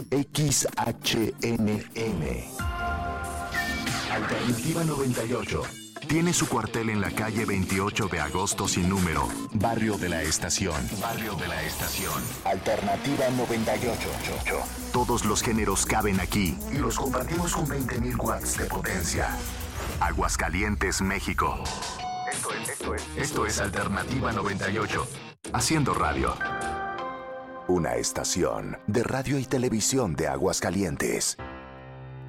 XHNM. Alternativa 98. Tiene su cuartel en la calle 28 de agosto sin número, Barrio de la Estación. Barrio de la Estación. Alternativa 98. Todos los géneros caben aquí y los compartimos con 20.000 watts de potencia. Aguascalientes, México. Esto es Alternativa 98. Haciendo radio. Una estación de radio y televisión de Aguascalientes.